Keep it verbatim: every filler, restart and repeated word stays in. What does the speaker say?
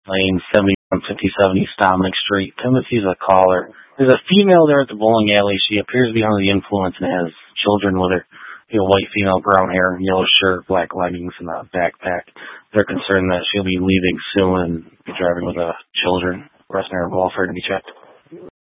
Lane, seventy-one fifty-seven East Dominic Street. Timothy's a caller. There's a female there at the bowling alley. She appears to be under the influence and has children with her. You know, white female, brown hair, yellow shirt, black leggings, and a backpack. They're concerned that she'll be leaving soon and be driving with the children. Resident welfare to be checked.